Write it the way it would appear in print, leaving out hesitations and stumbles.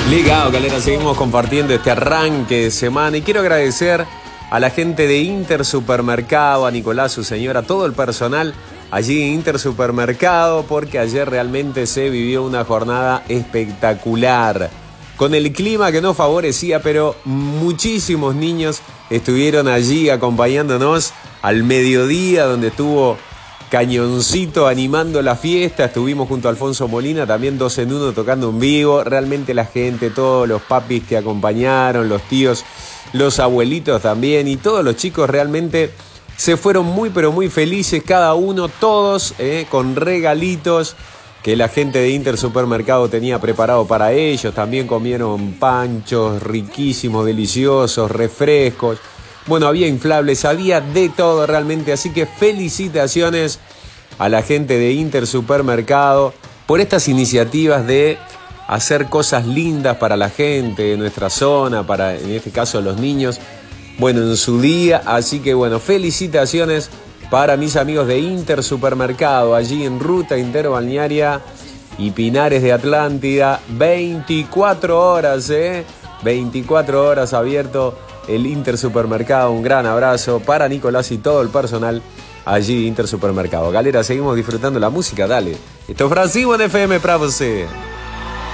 Ligado, galera, seguimos compartiendo este arranque de semana y quiero agradecer a la gente de Intersupermercado, a Nicolás, su señora, a todo el personal allí en Intersupermercado, porque ayer realmente se vivió una jornada espectacular. Con el clima que no favorecía, pero muchísimos niños estuvieron allí acompañándonos al mediodía, donde estuvo Cañoncito animando la fiesta. Estuvimos junto a Alfonso Molina, también 2 en 1 tocando en vivo. Realmente la gente, todos los papis que acompañaron, los tíos, los abuelitos también y todos los chicos realmente se fueron muy pero muy felices, cada uno, todos con regalitos que la gente de Intersupermercado tenía preparado para ellos. También comieron panchos riquísimos, deliciosos, refrescos. Bueno, había inflables, había de todo realmente, así que felicitaciones a la gente de Intersupermercado por estas iniciativas de hacer cosas lindas para la gente de nuestra zona, para en este caso los niños, bueno, en su día. Así que bueno, felicitaciones para mis amigos de Intersupermercado, allí en Ruta Interbalnearia y Pinares de Atlántida, 24 horas, 24 horas abierto el Intersupermercado. Un gran abrazo para Nicolás y todo el personal allí de Intersupermercado. Galera, seguimos disfrutando la música, dale. Esto es Brasil en FM para você.